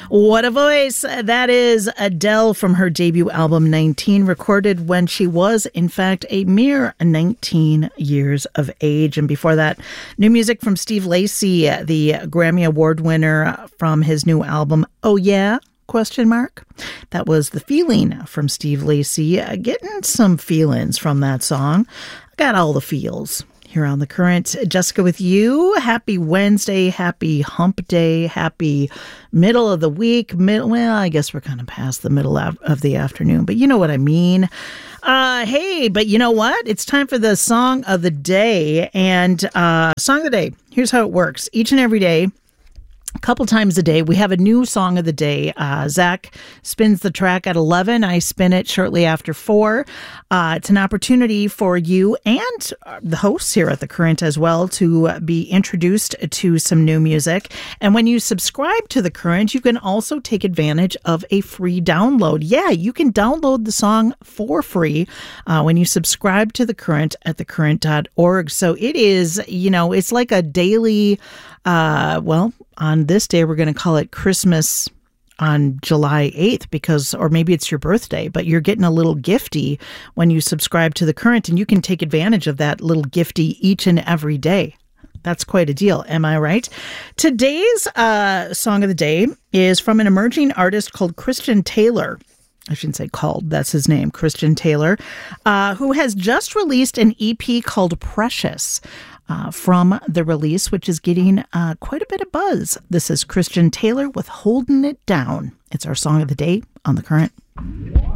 What a voice. That is Adele from her debut album 19, recorded when she was, in fact, a mere 19 years of age. And before that, new music from Steve Lacy, the Grammy Award winner from his new album, Oh Yeah? ? That was The Feeling from Steve Lacy. Getting some feelings from that song. I got all the feels here on The Current. Jessica with you. Happy Wednesday. Happy hump day. Happy middle of the week. Well, I guess we're kind of past the middle of the afternoon, but you know what I mean. Hey, but you know what? It's time for the song of the day. And song of the day, here's how it works. Each and every day, a couple times a day, we have a new song of the day. Zach spins the track at 11. I spin it shortly after 4. It's an opportunity for you and the hosts here at The Current as well to be introduced to some new music. And when you subscribe to The Current, you can also take advantage of a free download. Yeah, you can download the song for free when you subscribe to The Current at thecurrent.org. So it is, it's like a daily, on this day, we're going to call it Christmas on July 8th or maybe it's your birthday, but you're getting a little gifty when you subscribe to The Current, and you can take advantage of that little gifty each and every day. That's quite a deal. Am I right? Today's song of the day is from an emerging artist called Christian Taylor. I shouldn't say called, that's his name, Christian Taylor, who has just released an EP called Precious. From the release, which is getting quite a bit of buzz. This is Christian Taylor with Holding It Down. It's our song of the day on The Current.